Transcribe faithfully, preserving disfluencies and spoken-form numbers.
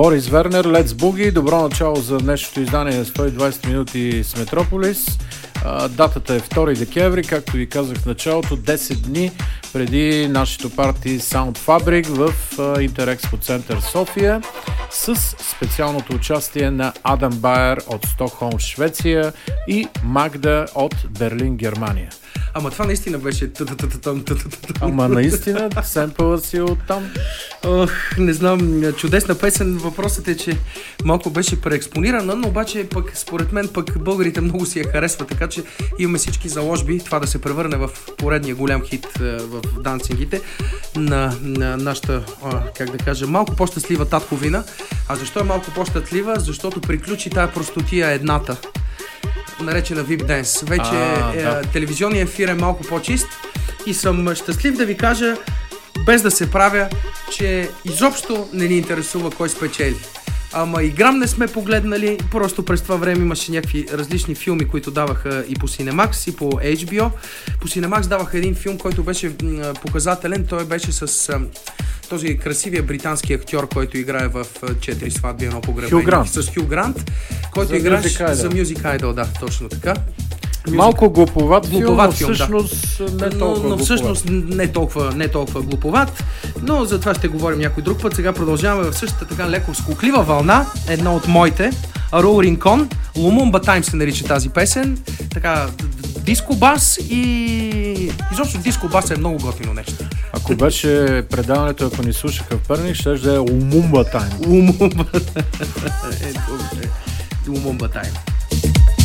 Борис Вернер, Let's Boogie. Добро начало за днешното издание на сто и двайсет минути с Метрополис. А, датата е втори декември, както ви казах в началото, десет дни преди нашето парти Sound Fabric в Интерекспо център София, с специалното участие на Адам Байер от Стокхолм, Швеция и Магда от Берлин, Германия. Ама това наистина беше... Ама наистина, семпълът си от там. Ох, не знам, чудесна песен. Въпросът е, че малко беше преекспонирана, но обаче пък според мен пък българите много си я харесват, така че имаме всички заложби това да се превърне в поредния голям хит в дансингите на, на нашата, как да кажа, малко по-щастлива татковина. А защо е малко по-щастлива? Защото приключи тая простотия едната, наречена ви ай пи Dance. Вече а, е, да. Телевизионният ефир е малко по-чист и съм щастлив да ви кажа, без да се правя, че изобщо не ни интересува кой спечели. Ама и грам не сме погледнали, просто през това време имаше някакви различни филми, които даваха и по Cinemax, и по Ейч Би О. По Cinemax даваха един филм, който беше показателен, той беше с този красивия британски актьор, който играе в Четири сватби, едно погребение. С Хю Грант, който за играе за Music Idol, да, точно така. Малко глуповат, глуповат филм, но всъщност да. не толкова но, но всъщност не толкова, не толкова глуповат, но за това ще говорим някой друг път. Сега продължаваме в същата така леко скуклива вълна, една от моите, Rolling On, Lumumba Time се нарича тази песен, така диско бас и изобщо диско бас е много готино нещо. Ако беше предаването, ако ни слушаха в Перник, ще да е Lumumba Time. Lumumba Time. Lumumba Time.